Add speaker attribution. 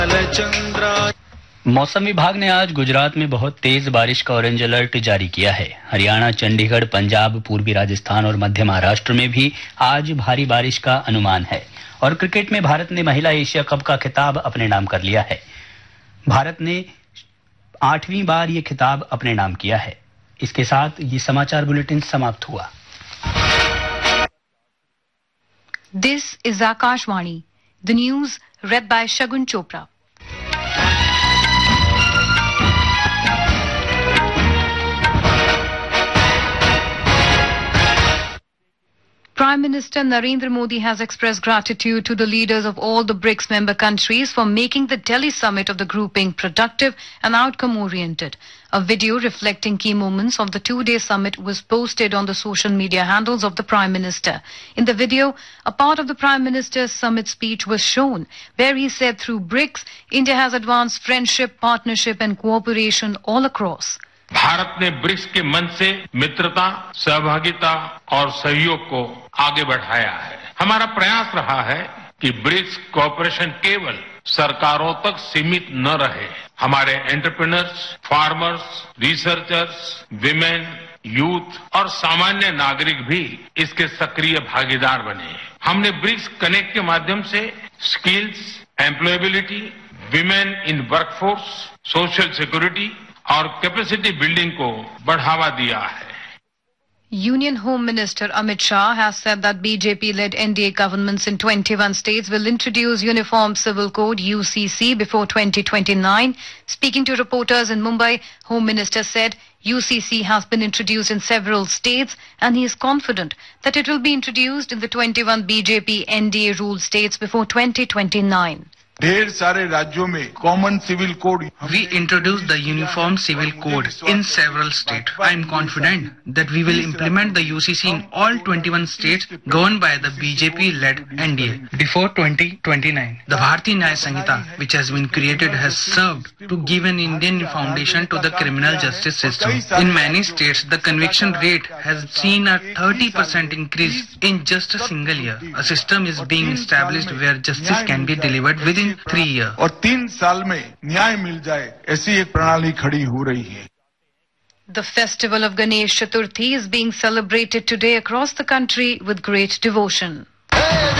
Speaker 1: मौसम विभाग ने आज गुजरात में बहुत तेज बारिश का ऑरेंज अलर्ट जारी किया है। हरियाणा, चंडीगढ़, पंजाब, पूर्वी राजस्थान और मध्य महाराष्ट्र में भी आज भारी बारिश का अनुमान है। और क्रिकेट में भारत ने महिला एशिया कप का खिताब अपने नाम कर लिया है। भारत ने 8वीं बार ये खिताब अपने नाम किया है। इसके साथ ये समाचार बुलेटिन समाप्त हुआ।
Speaker 2: This is Akashvani, the news read by Shagun Chopra. Prime Minister Narendra Modi has expressed gratitude to the leaders of all the BRICS member countries for making the Delhi summit of the grouping productive and outcome-oriented. A video reflecting key moments of the two-day summit was posted on the social media handles of the Prime Minister. In the video, a part of the Prime Minister's summit speech was shown, where he said through BRICS, India has advanced friendship, partnership and cooperation all across.
Speaker 3: Bharat ने BRICS के मंच से मित्रता, सहभागिता और सहयोग को आगे बढ़ाया है। हमारा प्रयास रहा है कि ब्रिक्स कोऑपरेशन केवल सरकारों तक सीमित न रहे। हमारे entrepreneurs, farmers, researchers, women, youth और सामान्य नागरिक भी इसके सक्रिय भागीदार बने। हमने ब्रिक्स कनेक्ट के माध्यम से skills, employability, women in workforce, social security और कैपेसिटी बिल्डिंग को बढ़ावा दिया है।
Speaker 2: Union Home Minister Amit Shah has said that BJP-led NDA governments in 21 states will introduce Uniform Civil Code UCC before 2029. Speaking to reporters in Mumbai, Home Minister said UCC has been introduced in several states and he is confident that it will be introduced in the 21 BJP NDA ruled states before 2029.
Speaker 4: ढेर सारे राज्यों में common civil code
Speaker 5: We introduced the Uniform Civil Code in several states. I am confident that we will implement the UCC in all 21 states governed by the BJP-led NDA before 2029. The Bharatiya Nyaya Sanhita, which has been created, has served to give an Indian foundation to the criminal justice system. In many states, the conviction rate has seen a 30% increase in just a single year. A system is being established where justice can be delivered within 3 years.
Speaker 4: और 3 साल में न्याय मिल जाए, ऐसी एक प्रणाली खड़ी हो रही है।
Speaker 2: The festival of Ganesh Chaturthi is being celebrated today across the country with great devotion.